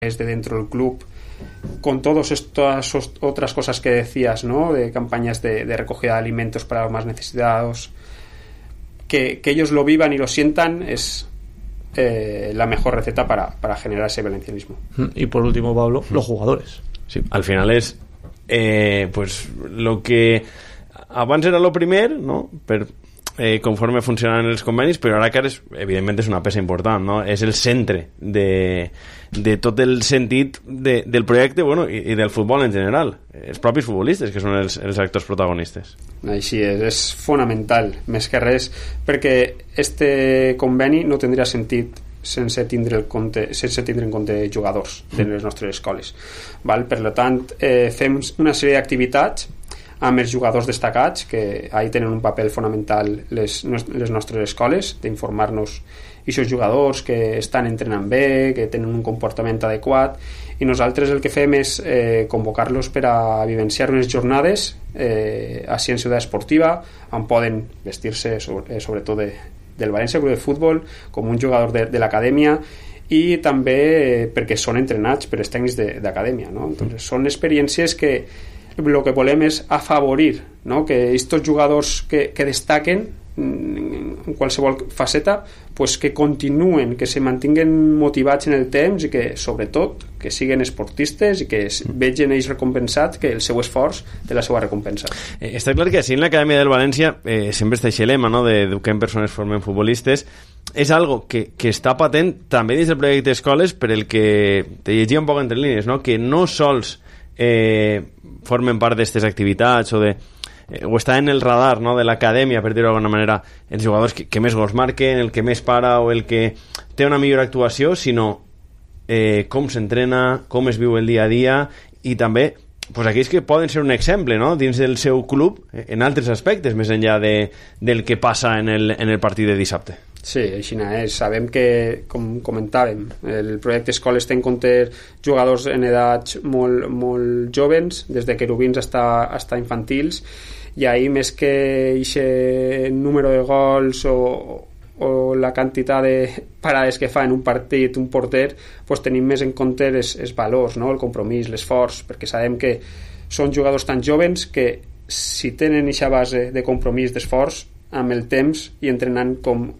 desde dentro del club, con todas estas otras cosas que decías, ¿no? De campañas de recogida de alimentos para los más necesitados, que ellos lo vivan y lo sientan, es la mejor receta para generar ese valencianismo. Y por último, Pablo, los jugadores. Sí, al final és pues lo que abans era lo primer, no? Conforme funcionaven els convenis, però ara que evidentment és una peça important, no? És el centre de tot el sentit del projecte, bueno, i del futbol en general, els propis futbolistes que són els actors protagonistes. Així és fonamental, més que res, perquè este conveni no tindria sentit sense tindre en compte jugadors de les nostres escoles, val? Per tant, fem una sèrie d'activitats amb els jugadors destacats, que ahí tenen un paper fonamental les nostres escoles, d'informar-nos aquests jugadors que estan entrenant bé, que tenen un comportament adequat, i nosaltres el que fem és convocar-los per a vivenciar unes jornades a Ciència Esportiva, on poden vestir-se sobretot del València Club de Futbol com un jugador de l'acadèmia, i també perquè són entrenats per els tècnics d'acadèmia, no? Entonces, són experiències que el que volem és afavorir, no? Que aquests jugadors que destaquen en qualsevol faceta, pues que continuen, que se mantinguen motivats en el temps i que sobretot que siguin esportistes i que vegin ells recompensat que el seu esforç té la seva recompensa. Està clar que així en l'Acadèmia del València sempre està aquest lema, no? d'eduquem persones, formem futbolistes. És algo que està patent també dins del projecte d'escoles, per el que te llegia un poc entre línies, no? Que no sols formen part d'aquestes activitats o està en el radar, no? De l'acadèmia, per dir-ho d'alguna manera, els jugadors que més gols marquen, el que més para o el que té una millor actuació, sinó com s'entrena, com es viu el dia a dia, i també pues, aquells que poden ser un exemple, no? Dins del seu club en altres aspectes, més enllà del que passa en el partit de dissabte. Sí, així és. Sabem que, com comentàvem, el projecte Escoles té en compte jugadors en edats molt, molt joves, des de querubins fins infantils, i ahir més que aquest número de gols o la quantitat de parades que fa en un partit un porter, pues tenim més en compte els valors, no? El compromís, l'esforç, perquè sabem que són jugadors tan joves que si tenen aquesta base de compromís, d'esforç, amb el temps i entrenant com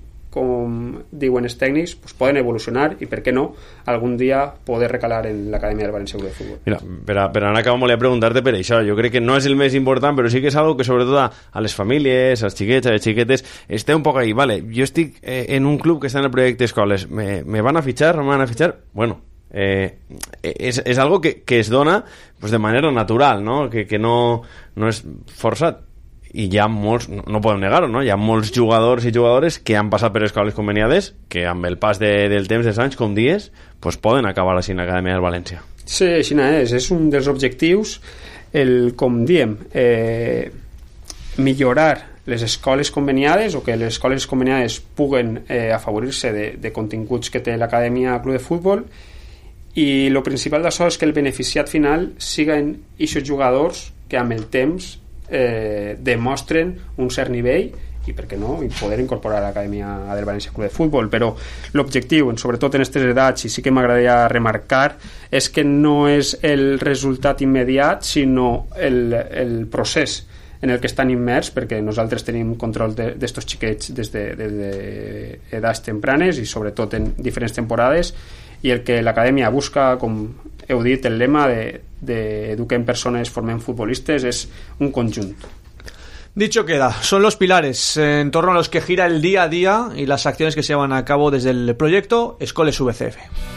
diuen els tècnics, pues poden evolucionar i, per què no, algun dia poder recalar en l'Acadèmia del València Club de Futbol. Mira, per anar acabant volia preguntar-te per això. Jo crec que no és el més important, però sí que és algo que sobretot a les famílies, als xiquets, a les xiquetes, està un poc ahí. Vale, jo estic en un club que està en el projecte Escoles. ¿Me van a fichar? ¿No me van a fichar? Bueno, és algo que es dona pues, de manera natural, no? Que no és forçat. I hi ha molts, no podem negar-ho, no? Hi ha molts jugadors i jugadores que han passat per escoles conveniades que amb el pas del temps, dels anys, com dies, pues poden acabar així en l'Acadèmia del València. Sí, així és un dels objectius, com diem, millorar les escoles conveniades o que les escoles conveniades puguen afavorir-se de continguts que té l'Acadèmia Club de Futbol, i el principal d'això és que el beneficiat final siguin aquests jugadors que amb el temps demostren un cert nivell i, per què no, i poder incorporar a l'Acadèmia del València Club de Futbol. Però l'objectiu, sobretot en aquestes edats, i sí que m'agradaria remarcar, és que no és el resultat immediat, sinó el procés en el que estan immers, perquè nosaltres tenim control d'estos xiquets des d'edats tempranes i sobretot en diferents temporades, i el que l'Acadèmia busca, com heu dit, el lema d'eduquem persones, formem futbolistes, es un conjunto. Dicho queda, son los pilares en torno a los que gira el día a día y las acciones que se llevan a cabo desde el proyecto Escoles VCF.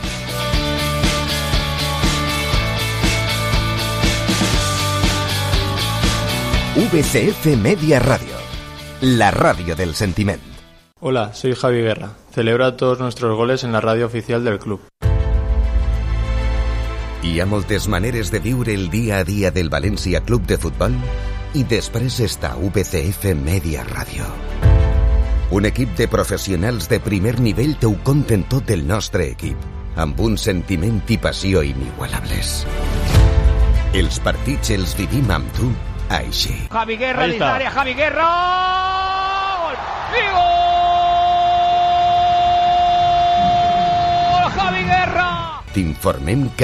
VCF Media Radio, la radio del sentiment. Hola, soy Javi Guerra. Celebra todos nuestros goles en la radio oficial del club. Hi ha moltes maneres de viure el dia a dia del València Club de Futbol i després està VCF Media Radio. Un equip de professionals de primer nivell t'ho conten tot el nostre equip, amb un sentiment i passió inigualables. Els partits els vivim amb tu així. Javi Guerra, dins l'àrea, Javi Guerra! Gol! I gol! Javi Guerra! T'informem